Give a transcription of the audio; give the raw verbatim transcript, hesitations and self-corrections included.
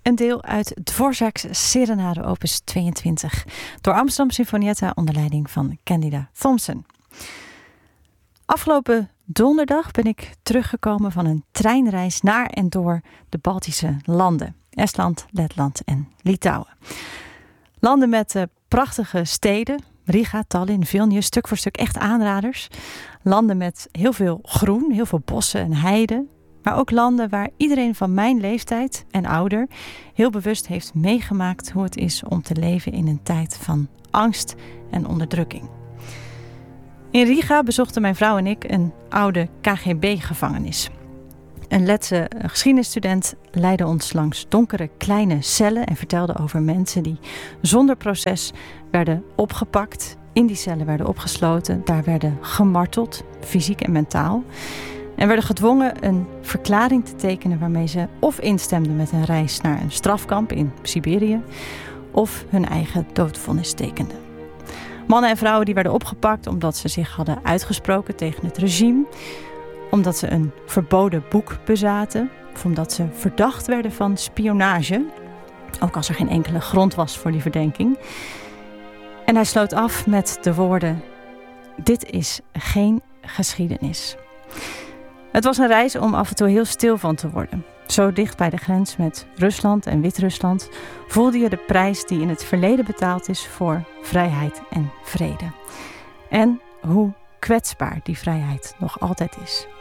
Een deel uit Dvořák's Serenade opus tweeëntwintig door Amsterdam Sinfonietta onder leiding van Candida Thompson. Afgelopen donderdag ben ik teruggekomen van een treinreis naar en door de Baltische landen. Estland, Letland en Litouwen. Landen met uh, prachtige steden. Riga, Tallinn, Vilnius, stuk voor stuk echt aanraders. Landen met heel veel groen, heel veel bossen en heiden. Maar ook landen waar iedereen van mijn leeftijd en ouder heel bewust heeft meegemaakt hoe het is om te leven in een tijd van angst en onderdrukking. In Riga bezochten mijn vrouw en ik een oude K G B-gevangenis. Een Letse geschiedenisstudent leidde ons langs donkere kleine cellen en vertelde over mensen die zonder proces werden opgepakt, in die cellen werden opgesloten, daar werden gemarteld, fysiek en mentaal, en werden gedwongen een verklaring te tekenen waarmee ze of instemden met een reis naar een strafkamp in Siberië of hun eigen doodvonnis tekenden. Mannen en vrouwen die werden opgepakt omdat ze zich hadden uitgesproken tegen het regime, omdat ze een verboden boek bezaten of omdat ze verdacht werden van spionage, ook als er geen enkele grond was voor die verdenking. En hij sloot af met de woorden: dit is geen geschiedenis. Het was een reis om af en toe heel stil van te worden. Zo dicht bij de grens met Rusland en Wit-Rusland voelde je de prijs die in het verleden betaald is voor vrijheid en vrede. En hoe kwetsbaar die vrijheid nog altijd is.